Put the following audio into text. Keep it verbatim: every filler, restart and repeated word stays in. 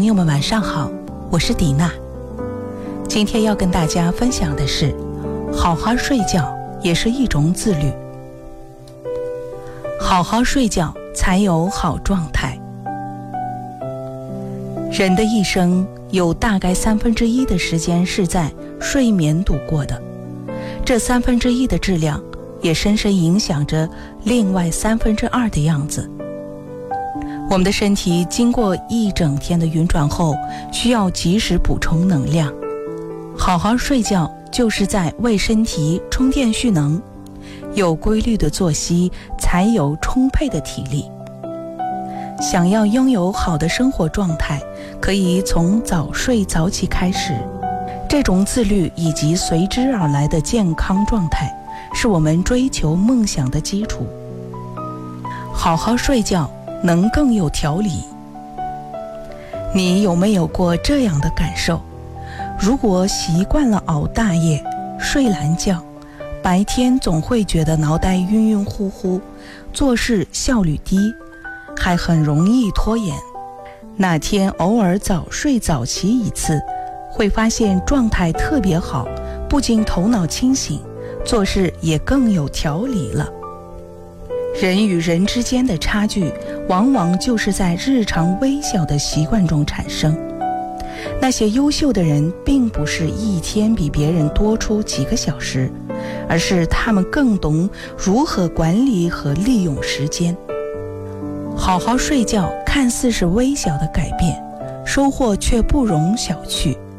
朋友们晚上好，我是迪娜。今天要跟大家分享的是，好好睡觉也是一种自律。好好睡觉才有好状态。人的一生有大概三分之一的时间是在睡眠度过的，这三分之一的质量也深深影响着另外三分之二的样子。我们的身体经过一整天的运转后，需要及时补充能量。好好睡觉就是在为身体充电蓄能，有规律的作息才有充沛的体力。想要拥有好的生活状态，可以从早睡早起开始。这种自律以及随之而来的健康状态，是我们追求梦想的基础。好好睡觉能更有条理。你有没有过这样的感受？如果习惯了熬大夜、睡懒觉，白天总会觉得脑袋晕晕乎乎，做事效率低，还很容易拖延。哪天偶尔早睡早起一次，会发现状态特别好，不仅头脑清醒，做事也更有条理了。人与人之间的差距，往往就是在日常微小的习惯中产生。那些优秀的人，并不是一天比别人多出几个小时，而是他们更懂如何管理和利用时间。好好睡觉看似是微小的改变，收获却不容小觑。